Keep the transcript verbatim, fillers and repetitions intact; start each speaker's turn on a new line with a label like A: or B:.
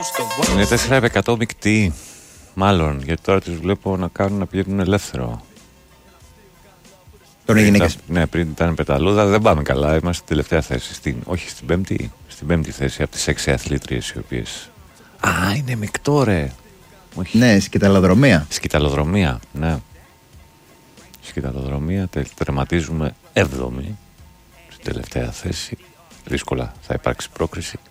A: Είναι τέσσερα επί εκατό μεικτή. Μάλλον, γιατί τώρα τους βλέπω να κάνουν να πηγαίνουν ελεύθερο.
B: Τώρα γυναίκες.
A: Ναι, πριν ήταν πεταλούδα, δεν πάμε καλά. Είμαστε στην τελευταία θέση. Στην, όχι, στην πέμπτη. Στην πέμπτη θέση από τις έξι αθλήτριες οι οποίες. Α, είναι μεικτό, ρε. Όχι.
B: Ναι, σκηταλοδρομία.
A: Σκηταλοδρομία, ναι. Σκηταλοδρομία, τερματίζουμε έβδομη στην τελευταία θέση. Δύσκολα θα υπάρξει πρόκριση.